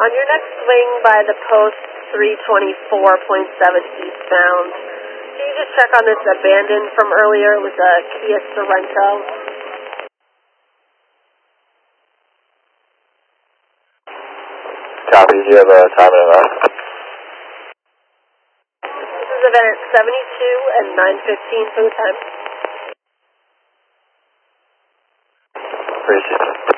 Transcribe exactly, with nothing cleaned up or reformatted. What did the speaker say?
On your next swing by the post three twenty-four point seven eastbound, can you just check on this abandoned from earlier? It was a Kia Sorento. Copy, do you have a time and a This is event at seventy-two and nine fifteen for the time. Appreciate it.